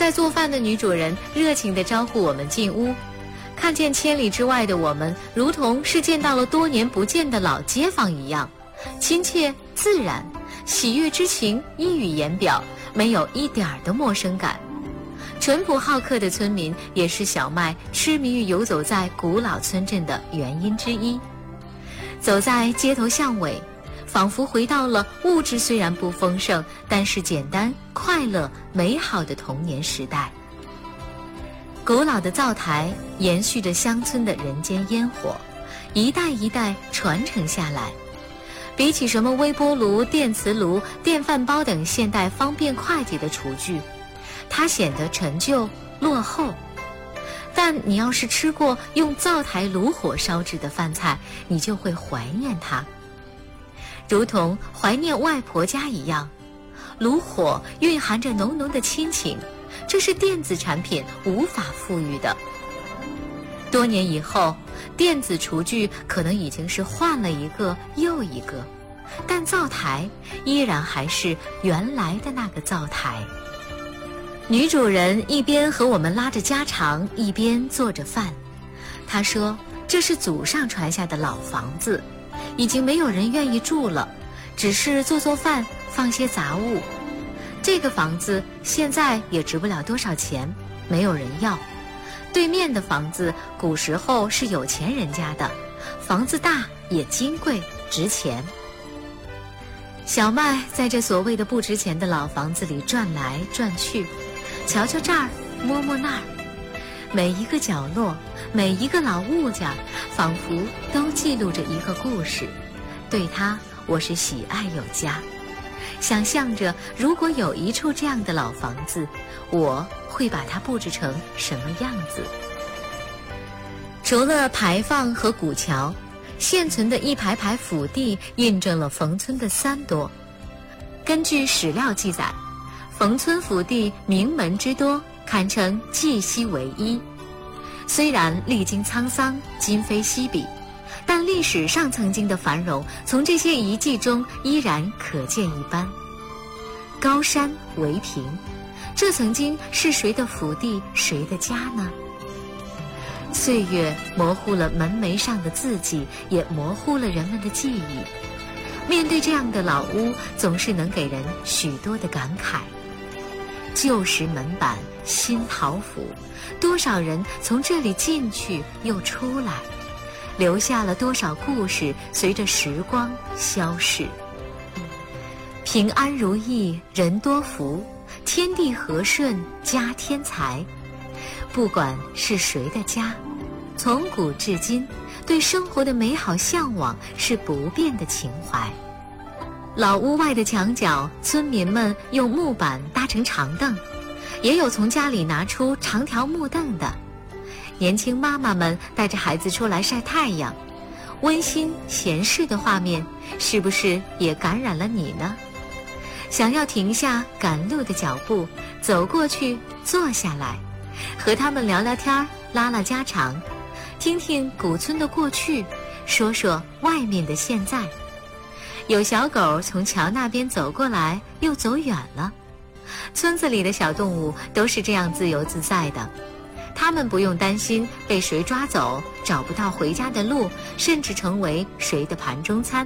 在做饭的女主人热情地招呼我们进屋，看见千里之外的我们，如同是见到了多年不见的老街坊一样，亲切自然，喜悦之情溢于言表，没有一点儿的陌生感。淳朴好客的村民也是小麦痴迷于游走在古老村镇的原因之一。走在街头巷尾，仿佛回到了物质虽然不丰盛，但是简单、快乐、美好的童年时代。古老的灶台延续着乡村的人间烟火，一代一代传承下来。比起什么微波炉、电磁炉、电饭煲等现代方便快捷的厨具，它显得陈旧落后。但你要是吃过用灶台炉火烧制的饭菜，你就会怀念它，如同怀念外婆家一样。炉火蕴含着浓浓的亲情，这是电子产品无法赋予的。多年以后，电子厨具可能已经是换了一个又一个，但灶台依然还是原来的那个灶台。女主人一边和我们拉着家常，一边做着饭。她说，这是祖上传下的老房子，已经没有人愿意住了，只是做做饭，放些杂物。这个房子现在也值不了多少钱，没有人要。对面的房子古时候是有钱人家的，房子大也金贵值钱。小麦在这所谓的不值钱的老房子里转来转去，瞧瞧这儿，摸摸那儿，每一个角落，每一个老物件，仿佛都记录着一个故事。对它，我是喜爱有加。想象着，如果有一处这样的老房子，我会把它布置成什么样子？除了牌坊和古桥，现存的一排排府地印证了冯村的3多。根据史料记载，冯村府地名门之多，堪称冀西唯一。虽然历经沧桑，今非昔比，但历史上曾经的繁荣，从这些遗迹中依然可见一斑。高山为平，这曾经是谁的府地，谁的家呢？岁月模糊了门楣上的字迹，也模糊了人们的记忆。面对这样的老屋，总是能给人许多的感慨。旧时门板，新桃府，多少人从这里进去又出来，留下了多少故事，随着时光消逝。平安如意人多福，天地和顺家添财。不管是谁的家，从古至今，对生活的美好向往是不变的情怀。老屋外的墙角，村民们用木板搭成长凳，也有从家里拿出长条木凳的。年轻妈妈们带着孩子出来晒太阳，温馨闲适的画面，是不是也感染了你呢？想要停下赶路的脚步，走过去坐下来，和他们聊聊天，拉拉家常，听听古村的过去，说说外面的现在。有小狗从桥那边走过来，又走远了。村子里的小动物都是这样自由自在的，它们不用担心被谁抓走，找不到回家的路，甚至成为谁的盘中餐。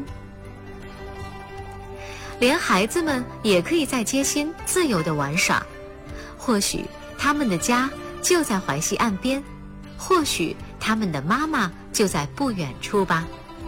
连孩子们也可以在街心自由地玩耍，或许他们的家就在淮西岸边，或许他们的妈妈就在不远处吧。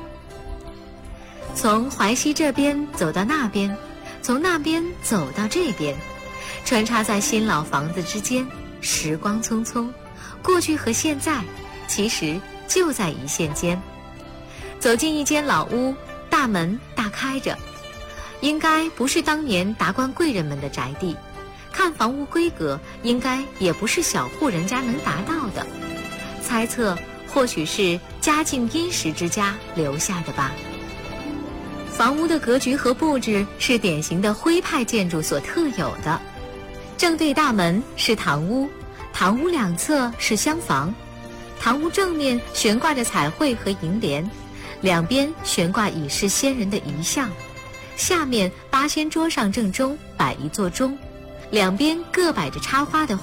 从淮西这边走到那边，从那边走到这边，穿插在新老房子之间，时光匆匆，过去和现在其实就在一线间。走进一间老屋，大门大开着，应该不是当年达官贵人们的宅地，看房屋规格，应该也不是小户人家能达到的，猜测或许是家境殷实之家留下的吧。房屋的格局和布置是典型的徽派建筑所特有的。正对大门是堂屋，堂屋两侧是厢房，堂屋正面悬挂着彩绘和楹联，两边悬挂已逝先人的遗像，下面八仙桌上正中摆一座钟，两边各摆着插花的